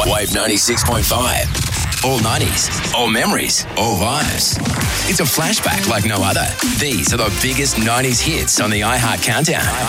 Wave 96.5. All 90s, all memories, all vibes. It's a flashback like no other. These are the biggest 90s hits on the iHeart Countdown.